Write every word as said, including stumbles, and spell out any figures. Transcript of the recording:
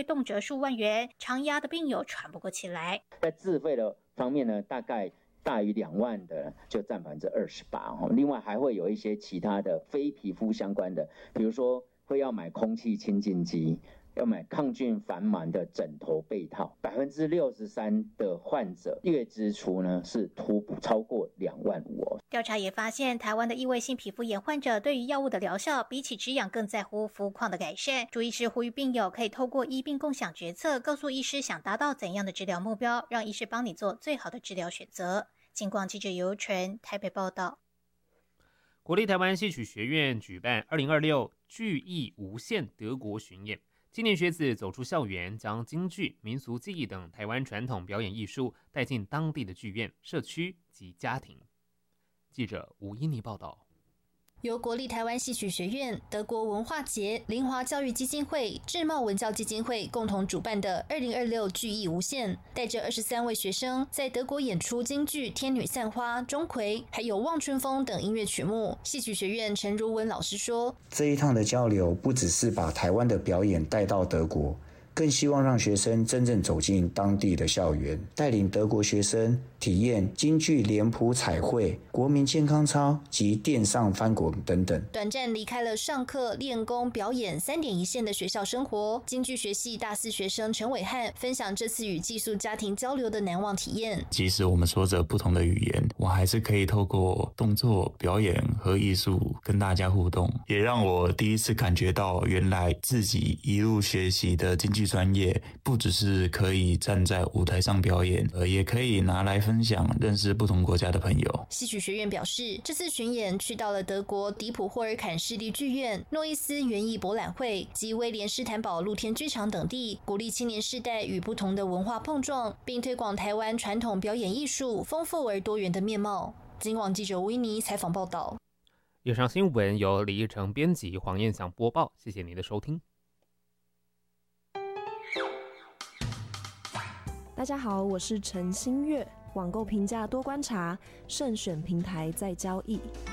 费动辄数万元，常压的病友喘不过气来。 在自费的方面呢，大概大于两万的就占百分之二十八。另外还会有一些其他的非皮肤相关的，比如说会要买空气清净机，要买抗菌防螨的枕头被套。百分之六十三的患者月支出呢是突破超过两万五哦。 调查也发现，台湾的异位性皮肤炎患者对于药物的疗效，比起止痒更在乎肤况的改善。朱医师呼吁病友可以透过医病共享决策，告诉医师想达到怎样的治疗目标，让医师帮你做最好的治疗选择。警广记者尤纯台北报道。 国立台湾戏曲学院举办二零二六剧艺无限德国巡演，青年学子走出校园，将京剧、民俗技艺等台湾传统表演艺术带进当地的剧院、社区及家庭。记者吴依妮报道。 由国立台湾戏曲学院、德国文化节、林华教育基金会、智茂文教基金会共同主办的二零二六剧艺无限，带着二十三位学生在德国演出京剧《天女散花》、钟馗，还有《望春风》等音乐曲目。戏曲学院陈如文老师说：“ 这一趟的交流不只是把台湾的表演带到德国，更希望让学生真正走进当地的校园，带领德国学生体验京剧脸谱彩绘、国民健康操及垫上翻滚等等。 短暂离开了上课、练功、表演三点一线的学校生活，京剧学系大四学生陈伟汉分享这次与寄宿家庭交流的难忘体验。 即使我们说着不同的语言，我还是可以透过动作、表演和艺术跟大家互动，也让我第一次感觉到原来自己一路学习的京剧专业不只是可以站在舞台上表演，呃，也可以拿来分享，认识不同国家的朋友。 戏曲学院表示，这次巡演去到了德国迪普霍尔坎市立剧院、诺伊斯园艺博览会及威廉斯坦堡露天剧场等地，鼓励青年世代与不同的文化碰撞，并推广台湾传统表演艺术丰富而多元的面貌。警广记者吴依妮采访报道。 以上新闻由李义成编辑，黄燕祥播报，谢谢您的收听。 大家好，我是陈新月。网购评价多观察，慎选平台再交易。